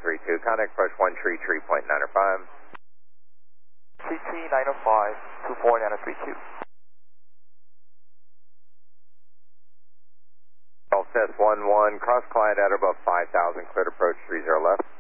932, contact approach 133.905. CT 905, 24 932. Golf test 1-1, cross Clyde at above 5,000, cleared approach 30 left.